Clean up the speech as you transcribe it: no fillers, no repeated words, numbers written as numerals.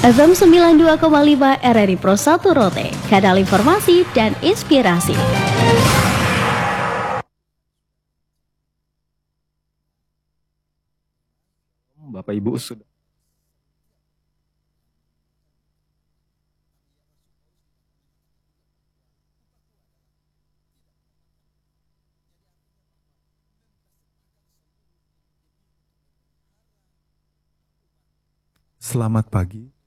FM 92,5 RRI Pro 1 Rote, kanal informasi dan inspirasi. Bapak Ibu sudah. Selamat pagi.